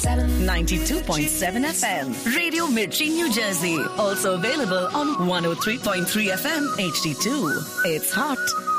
92.7 FM. Radio Mirchi, New Jersey. Also available on 103.3 FM HD2. It's hot.